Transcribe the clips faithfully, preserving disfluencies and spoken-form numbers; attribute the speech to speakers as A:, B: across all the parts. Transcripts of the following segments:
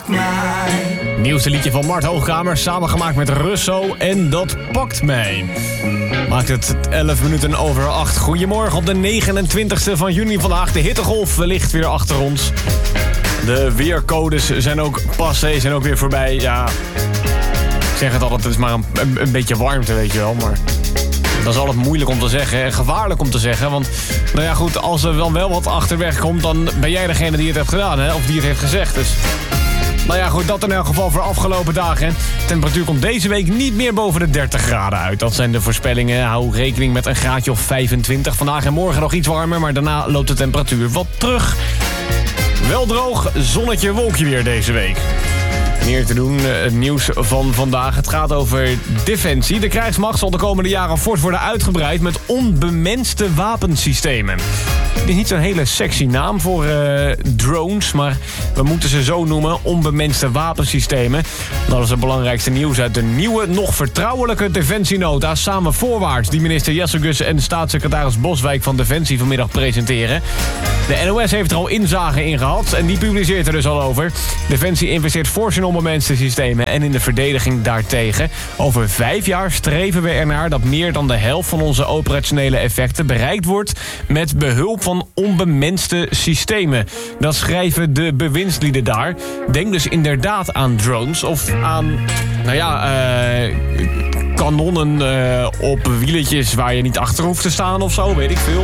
A: mij.
B: Nieuwste liedje van Mart Hoogkamer, samengemaakt met Russo en Dat Pakt Mij. Maakt het elf minuten over acht. Goedemorgen op de negenentwintigste van juni vandaag. De hittegolf ligt weer achter ons. De weercodes zijn ook passé, zijn ook weer voorbij. Ja, ik zeg het altijd, het is maar een, een, een beetje warmte, weet je wel, maar... Dat is altijd moeilijk om te zeggen en gevaarlijk om te zeggen. Want, nou ja goed, als er dan wel wat achterweg komt... dan ben jij degene die het heeft gedaan, hè? Of die het heeft gezegd. Dus, nou ja goed, dat in elk geval voor afgelopen dagen. De temperatuur komt deze week niet meer boven de dertig graden uit. Dat zijn de voorspellingen. Hou rekening met een graadje of vijfentwintig. Vandaag en morgen nog iets warmer, maar daarna loopt de temperatuur wat terug. Wel droog, zonnetje, wolkje weer deze week. Meer te doen, het nieuws van vandaag. Het gaat over defensie. De krijgsmacht zal de komende jaren fors worden uitgebreid met onbemenste wapensystemen. Het is niet zo'n hele sexy naam voor uh, drones, maar we moeten ze zo noemen, onbemenste wapensystemen. Dat is het belangrijkste nieuws uit de nieuwe, nog vertrouwelijke defensienota Samen Voorwaarts, die minister Jessegus en staatssecretaris Boswijk van Defensie vanmiddag presenteren. De N O S heeft er al inzage in gehad en die publiceert er dus al over. Defensie investeert fors in onbemenste systemen en in de verdediging daartegen. Over vijf jaar streven we ernaar dat meer dan de helft van onze operationele effecten bereikt wordt met behulp van onbemenste systemen. Dat schrijven de bewindslieden daar. Denk dus inderdaad aan drones of aan, nou ja, uh, kanonnen uh, op wieletjes waar je niet achter hoeft te staan of zo, weet ik veel.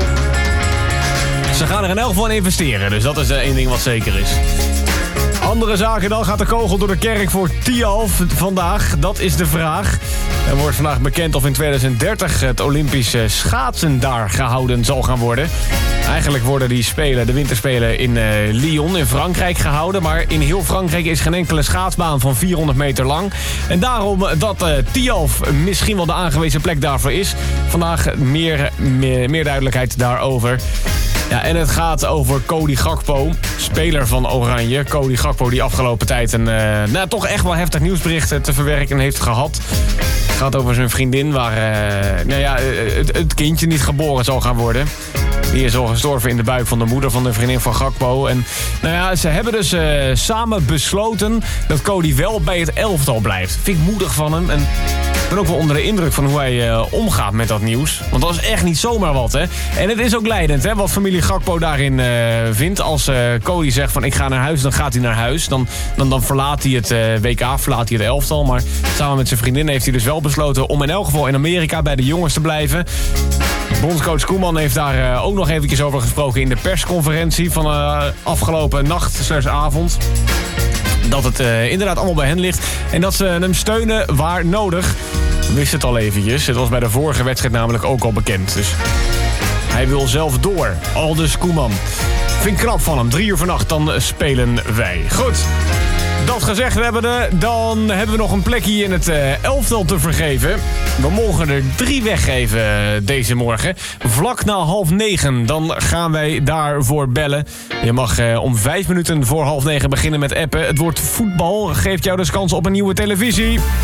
B: Ze gaan er in elk geval in investeren, dus dat is één ding wat zeker is. Andere zaken dan, gaat de kogel door de kerk voor Tialf vandaag? Dat is de vraag. Er wordt vandaag bekend of in tweeduizend dertig het Olympische schaatsen daar gehouden zal gaan worden. Eigenlijk worden die spelen, de winterspelen in uh, Lyon in Frankrijk gehouden. Maar in heel Frankrijk is geen enkele schaatsbaan van vierhonderd meter lang. En daarom dat uh, Tialf misschien wel de aangewezen plek daarvoor is. Vandaag meer, meer, meer duidelijkheid daarover. Ja, en het gaat over Cody Gakpo, speler van Oranje. Cody Gakpo die afgelopen tijd een uh, nou, toch echt wel heftig nieuwsbericht te verwerken heeft gehad. Het gaat over zijn vriendin waar uh, nou ja, het, het kindje niet geboren zal gaan worden. Die is al gestorven in de buik van de moeder van de vriendin van Gakpo. En nou ja, ze hebben dus uh, samen besloten dat Cody wel bij het elftal blijft. Vind ik moedig van hem. En ik ben ook wel onder de indruk van hoe hij uh, omgaat met dat nieuws. Want dat is echt niet zomaar wat, hè. En het is ook leidend, hè, wat familie Gakpo daarin uh, vindt. Als uh, Cody zegt van ik ga naar huis, dan gaat hij naar huis. Dan, dan, dan verlaat hij het uh, W K, verlaat hij het elftal. Maar samen met zijn vriendin heeft hij dus wel besloten om in elk geval in Amerika bij de jongens te blijven. Bondscoach Koeman heeft daar uh, ook nog eventjes over gesproken in de persconferentie van uh, afgelopen nacht, slash avond. Dat het uh, inderdaad allemaal bij hen ligt. En dat ze hem steunen waar nodig. Wist het al eventjes. Het was bij de vorige wedstrijd namelijk ook al bekend. Dus hij wil zelf door. Aldus Koeman. Vind ik knap van hem. Drie uur vannacht, dan spelen wij. Goed. Dat gezegd hebbende, dan hebben we nog een plekje in het uh, elftal te vergeven. We mogen er drie weggeven uh, deze morgen. Vlak na half negen, dan gaan wij daarvoor bellen. Je mag uh, om vijf minuten voor half negen beginnen met appen. Het woord voetbal geeft jou dus kans op een nieuwe televisie.